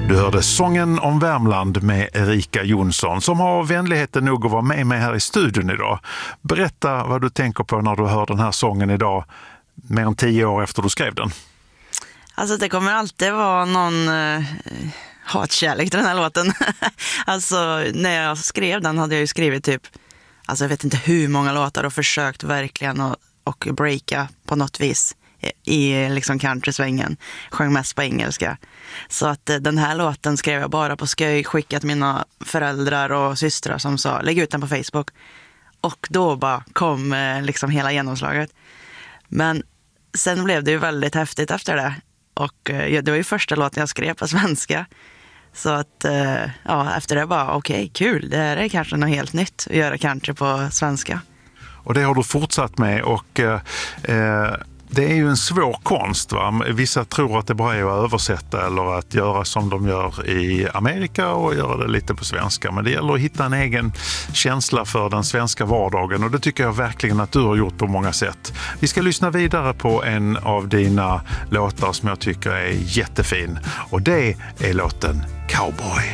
Du hörde sången om Värmland med Erika Jonsson som har vänligheten nog att vara med mig här i studion idag. Berätta vad du tänker på när du hör den här sången idag, mer än 10 år efter du skrev den. Alltså det kommer alltid vara någon hatkärlek till den här låten. Alltså när jag skrev den hade jag ju skrivit typ, alltså jag vet inte hur många låtar och försökt verkligen och breaka på något vis i liksom countrysvängen. Sjöng mest på engelska. Så att den här låten skrev jag bara på skoj, skickat mina föräldrar och systrar som sa lägg ut den på Facebook. Och då bara kom liksom hela genomslaget. Men sen blev det ju väldigt häftigt efter det. Och det var ju första låten jag skrev på svenska. Så att ja, efter det bara okej, kul. Det här är kanske något helt nytt att göra country på svenska. Och det har du fortsatt med och det är ju en svår konst, va? Vissa tror att det bara är att översätta eller att göra som de gör i Amerika och göra det lite på svenska. Men det gäller att hitta en egen känsla för den svenska vardagen och det tycker jag verkligen att du har gjort på många sätt. Vi ska lyssna vidare på en av dina låtar som jag tycker är jättefin och det är låten Cowboy.